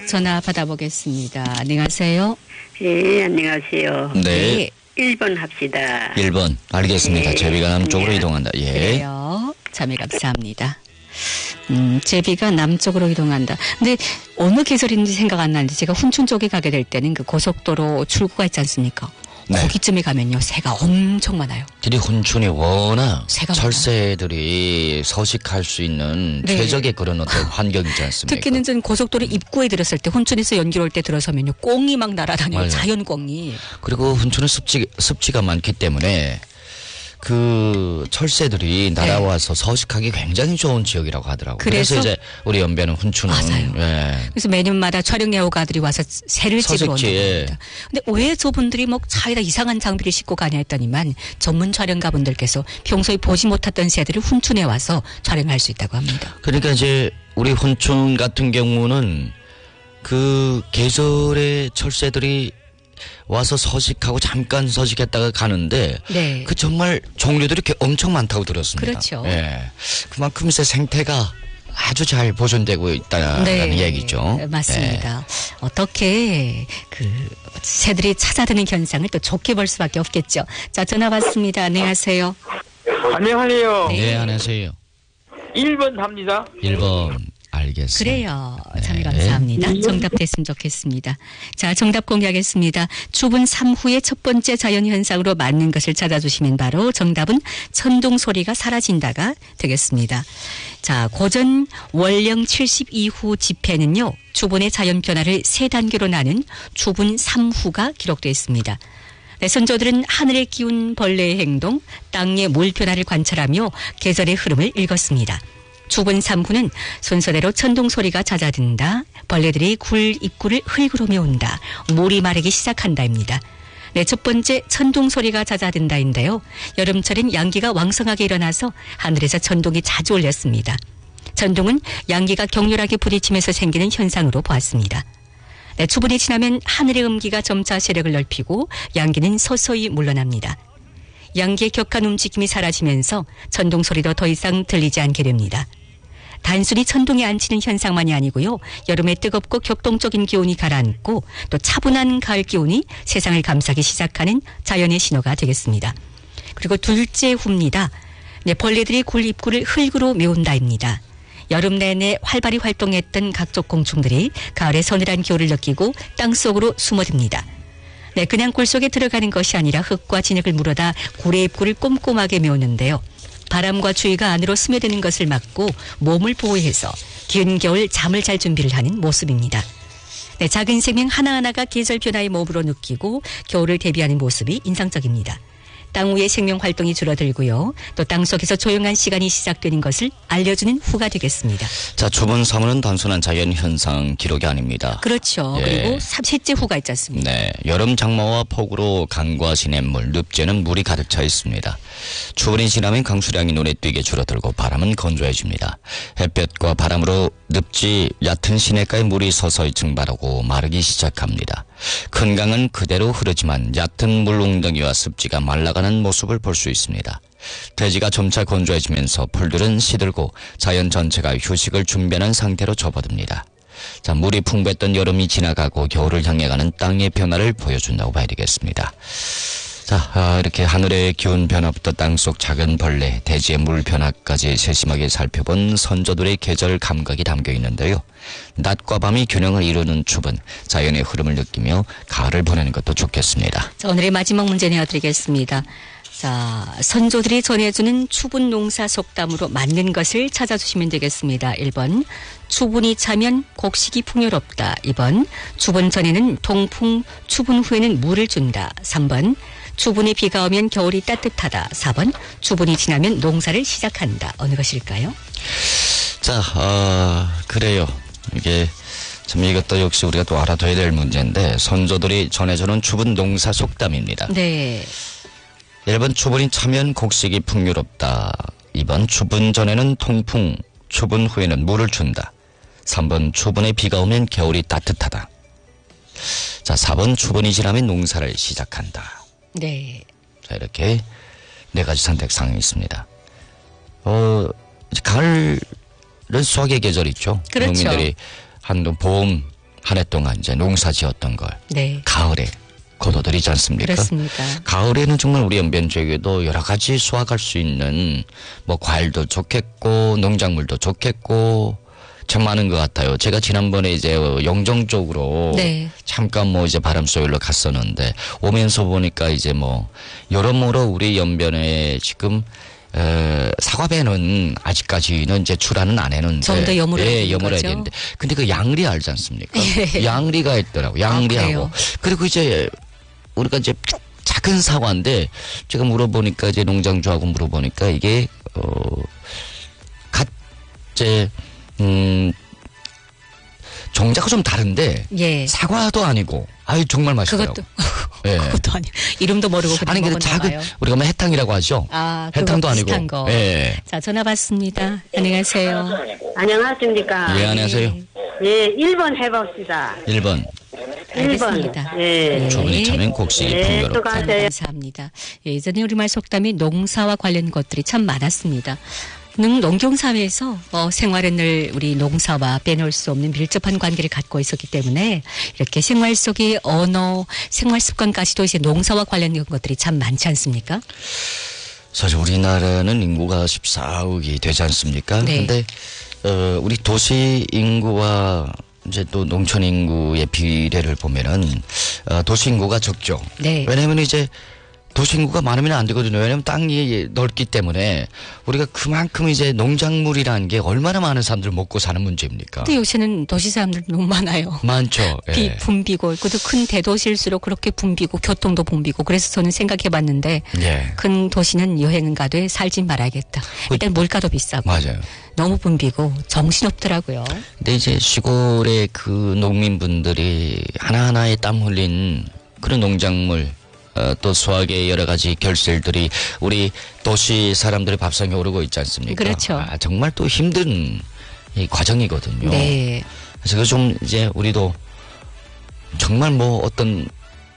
전화 받아보겠습니다. 안녕하세요. 예, 안녕하세요. 네. 1번 합시다. 1번. 알겠습니다. 네. 제비가 남쪽으로 이동한다. 예. 그래요. 참여 감사합니다. 제비가 남쪽으로 이동한다. 근데 어느 계절인지 생각 안 나는데 제가 훈춘 쪽에 가게 될 때는 그 고속도로 출구가 있지 않습니까? 네. 거기쯤에 가면요. 새가 엄청 많아요. 들이 훈춘이 워낙 새가 철새들이 서식할 수 있는 네. 최적의 그런 어떤 환경이지 않습니까? 특히는 전 고속도로 입구에 들었을 때 훈춘에서 연길 올 때 들어서면요. 꽁이 막 날아다녀요. 맞아요. 자연 꽁이. 그리고 훈춘은 습지가 많기 때문에 그 철새들이 날아와서 서식하기 굉장히 좋은 지역이라고 하더라고요. 그래서 이제 우리 연배는 훈춘은 맞아요. 예. 그래서 매년마다 촬영 애호가들이 와서 새를 찍으러 온다고 서식지에. 합니다. 근데 왜 저분들이 뭐 차에다 이상한 장비를 싣고 가냐 했더니만 전문 촬영가분들께서 평소에 보지 못했던 새들을 훈춘에 와서 촬영할 수 있다고 합니다. 그러니까 이제 우리 훈춘 같은 경우는 그 계절의 철새들이 와서 서식하고 잠깐 서식했다가 가는데 네. 그 정말 종류들이 엄청 많다고 들었습니다. 그렇죠. 예. 그만큼 이제 생태가 아주 잘 보존되고 있다는 얘기죠. 맞습니다. 어떻게 그 새들이 찾아드는 현상을 또 좋게 볼 수밖에 없겠죠. 자, 전화 받습니다. 안녕하세요. 안녕하세요. 네, 안녕하세요. 1번 합니다. 1번 알겠습니다. 그래요. 참 네. 감사합니다. 정답 됐으면 좋겠습니다. 자, 정답 공개하겠습니다. 추분 3후의 첫 번째 자연현상으로 맞는 것을 찾아주시면 바로 정답은 천둥 소리가 사라진다가 되겠습니다. 자, 고전 원령 72후 집회는요. 추분의 자연 변화를 세 단계로 나눈 추분 3후가 기록되어 있습니다. 네, 선조들은 하늘에 기운 벌레의 행동, 땅의 물 변화를 관찰하며 계절의 흐름을 읽었습니다. 추분 3후는 순서대로 천둥 소리가 잦아든다. 벌레들이 굴 입구를 흙으로 메운다. 물이 마르기 시작한다입니다. 네, 첫 번째 천둥 소리가 잦아든다인데요. 여름철엔 양기가 왕성하게 일어나서 하늘에서 천둥이 자주 울렸습니다. 천둥은 양기가 격렬하게 부딪히면서 생기는 현상으로 보았습니다. 네, 추분이 지나면 하늘의 음기가 점차 세력을 넓히고 양기는 서서히 물러납니다. 양기의 격한 움직임이 사라지면서 천둥 소리도 더 이상 들리지 않게 됩니다. 단순히 천둥이 안 치는 현상만이 아니고요. 여름의 뜨겁고 격동적인 기온이 가라앉고 또 차분한 가을 기온이 세상을 감싸기 시작하는 자연의 신호가 되겠습니다. 그리고 둘째 후입니다. 네, 벌레들이 굴 입구를 흙으로 메운다입니다. 여름 내내 활발히 활동했던 각종 곤충들이 가을의 서늘한 기온을 느끼고 땅속으로 숨어듭니다. 네, 그냥 굴 속에 들어가는 것이 아니라 흙과 진흙을 물어다 굴의 입구를 꼼꼼하게 메우는데요. 바람과 추위가 안으로 스며드는 것을 막고 몸을 보호해서 긴 겨울 잠을 잘 준비를 하는 모습입니다. 네, 작은 생명 하나하나가 계절 변화의 몸으로 느끼고 겨울을 대비하는 모습이 인상적입니다. 땅 위의 생명 활동이 줄어들고요. 또 땅속에서 조용한 시간이 시작되는 것을 알려주는 후가 되겠습니다. 자, 추분 3후는 단순한 자연현상 기록이 아닙니다. 그렇죠. 예. 그리고 셋째 후가 있지 않습니까? 네, 여름 장마와 폭우로 강과 시냇물, 늪지에는 물이 가득 차 있습니다. 추분이 지나면 강수량이 눈에 띄게 줄어들고 바람은 건조해집니다. 햇볕과 바람으로 늪지 얕은 시냇가에 물이 서서히 증발하고 마르기 시작합니다. 큰 강은 그대로 흐르지만 얕은 물 웅덩이와 습지가 말라가는 모습을 볼 수 있습니다. 대지가 점차 건조해지면서 풀들은 시들고 자연 전체가 휴식을 준비하는 상태로 접어듭니다. 자, 물이 풍부했던 여름이 지나가고 겨울을 향해 가는 땅의 변화를 보여준다고 봐야 되겠습니다. 자, 이렇게 하늘의 기온 변화부터 땅속 작은 벌레, 대지의 물 변화까지 세심하게 살펴본 선조들의 계절 감각이 담겨 있는데요. 낮과 밤이 균형을 이루는 추분, 자연의 흐름을 느끼며 가을을 보내는 것도 좋겠습니다. 자, 오늘의 마지막 문제 내어드리겠습니다. 자, 선조들이 전해주는 추분 농사 속담으로 맞는 것을 찾아주시면 되겠습니다. 1번, 추분이 차면 곡식이 풍요롭다. 2번, 추분 전에는 통풍, 추분 후에는 물을 준다. 3번, 추분이 비가 오면 겨울이 따뜻하다. 4번, 추분이 지나면 농사를 시작한다. 어느 것일까요? 자, 그래요. 이게 참 이것도 역시 우리가 또 알아둬야 될 문제인데 선조들이 전해주는 추분 농사 속담입니다. 네. 1번 추분이 차면 곡식이 풍요롭다. 2번 추분 전에는 통풍, 추분 후에는 물을 준다. 3번 추분에 비가 오면 겨울이 따뜻하다. 자, 4번 추분이 지나면 농사를 시작한다. 네. 자, 이렇게 네 가지 선택사항이 있습니다. 이제 가을은 수확의 계절이죠. 그렇죠. 농민들이 한동 봄 한 해 동안 이제 농사 지었던 걸 네. 가을에 거둬들이지 않습니까? 그렇습니다. 가을에는 정말 우리 연변 지역에도 여러 가지 수확할 수 있는 뭐 과일도 좋겠고 농작물도 좋겠고 참 많은 것 같아요. 제가 지난번에 이제 영정 쪽으로 네. 잠깐 뭐 이제 바람소일로 갔었는데 오면서 보니까 이제 뭐 여러모로 우리 연변에 지금 사과배는 아직까지는 이제 출하는 안 했는데 좀 더 여물어야 되는 여물어야 거죠? 되는데 근데 그 양리 알지 않습니까? 예. 양리가 있더라고. 양리하고 그래요? 그리고 이제 우리가 이제 작은 사과인데 제가 물어보니까 이제 농장주하고 물어보니까 이게 이제 종자가 좀 다른데 예. 사과도 아니고 아유 정말 맛있더라고. 그것도 예. 그것도 아니고 이름도 모르고 그냥 아니 근데 먹었나 작은 봐요. 우리가 뭐 해탕이라고 하죠. 아, 해탕도 그거 아니고. 비슷한 거. 예. 자, 전화 받습니다. 안녕하세요. 안녕하십니까. 예, 안녕하세요. 예, 1번 해봅시다. 1번. 1번. 알겠습니다. 예. 주문이 참엔 곡식이 예, 풍요롭다. 또 가세요. 감사합니다. 예전에 우리말 속담이 농사와 관련 것들이 참 많았습니다. 농경사회에서 생활에 늘 우리 농사와 빼놓을 수 없는 밀접한 관계를 갖고 있었기 때문에 이렇게 생활 속의 언어, 생활 습관까지도 이제 농사와 관련된 것들이 참 많지 않습니까? 사실 우리나라는 인구가 14억이 되지 않습니까? 네. 근데 우리 도시 인구와 이제 또 농촌 인구의 비례를 보면은 도시 인구가 적죠. 네. 왜냐하면 이제 도시 인구가 많으면 안 되거든요. 왜냐하면 땅이 넓기 때문에 우리가 그만큼 이제 농작물이라는 게 얼마나 많은 사람들 먹고 사는 문제입니까? 근데 요새는 도시 사람들 너무 많아요. 많죠. 예. 붐비고, 그래도 큰 대도시일수록 그렇게 붐비고, 교통도 붐비고, 그래서 저는 생각해 봤는데, 예. 큰 도시는 여행은 가되 살진 말아야겠다. 일단 물가도 비싸고, 맞아요. 너무 붐비고, 정신없더라고요. 근데 이제 시골의 그 농민분들이 하나하나에 땀 흘린 그런 농작물 또 수확의 여러 가지 결실들이 우리 도시 사람들의 밥상에 오르고 있지 않습니까? 그렇죠. 정말 또 힘든 이 과정이거든요. 네. 그래서 좀 이제 우리도 정말 뭐 어떤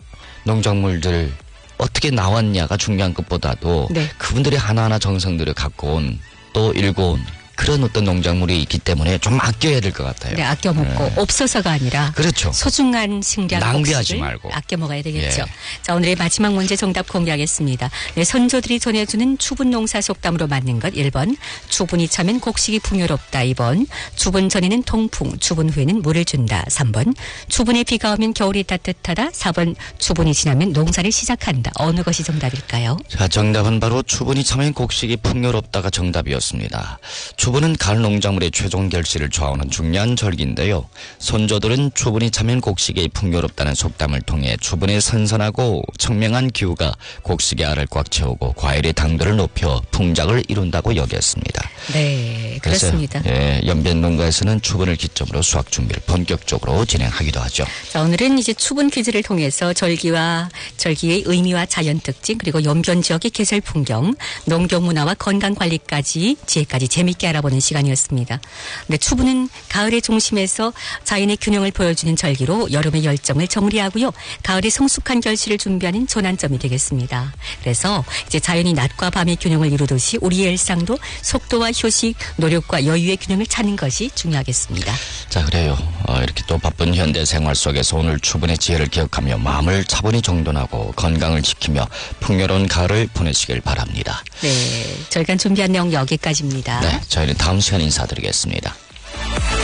농작물들 어떻게 나왔냐가 중요한 것보다도 네. 그분들이 하나하나 정성들을 갖고 온 또 일궈온 그런 어떤 농작물이 있기 때문에 좀 아껴야 될 것 같아요. 네, 아껴 먹고, 없어서가 아니라, 그렇죠. 소중한 식량 낭비하지 곡식을 말고. 아껴 먹어야 되겠죠. 예. 자, 오늘의 마지막 문제 정답 공개하겠습니다. 네, 선조들이 전해주는 추분 농사 속담으로 맞는 것 1번 추분이 차면 곡식이 풍요롭다. 2번 추분 전에는 통풍, 추분 후에는 물을 준다. 3번 추분에 비가 오면 겨울이 따뜻하다. 4번 추분이 지나면 농사를 시작한다. 어느 것이 정답일까요? 자, 정답은 바로 추분이 차면 곡식이 풍요롭다가 정답이었습니다. 추분은 가을 농작물의 최종 결실을 좌우하는 중요한 절기인데요. 선조들은 추분이 차면 곡식이 풍요롭다는 속담을 통해 추분의 선선하고 청명한 기후가 곡식의 알을 꽉 채우고 과일의 당도를 높여 풍작을 이룬다고 여겼습니다. 네, 그렇습니다. 그래서, 예, 연변 농가에서는 추분을 기점으로 수확 준비를 본격적으로 진행하기도 하죠. 자, 오늘은 이제 추분 퀴즈를 통해서 절기의 의미와 자연 특징, 그리고 연변 지역의 계절 풍경, 농경 문화와 건강 관리까지 지혜까지 재미있게 알아보는 시간이었습니다. 근데 추분은 가을의 중심에서 자연의 균형을 보여주는 절기로 여름의 열정을 정리하고요. 가을의 성숙한 결실을 준비하는 전환점이 되겠습니다. 그래서 이제 자연이 낮과 밤의 균형을 이루듯이 우리의 일상도 속도와 휴식, 노력과 여유의 균형을 찾는 것이 중요하겠습니다. 자, 그래요. 이렇게 또 바쁜 현대 생활 속에서 오늘 추분의 지혜를 기억하며 마음을 차분히 정돈하고 건강을 지키며 풍요로운 가을을 보내시길 바랍니다. 네, 저희가 준비한 내용 여기까지입니다. 네, 저희는 다음 시간 인사드리겠습니다.